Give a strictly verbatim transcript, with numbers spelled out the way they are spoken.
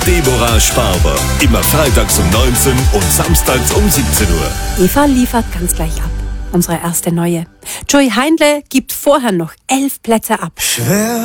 Deborah Sparber. Immer freitags um neunzehn und samstags um siebzehn Uhr. Eva liefert ganz gleich ab. Unsere erste neue. Joey Heindle gibt vorher noch elf Plätze ab. Schwer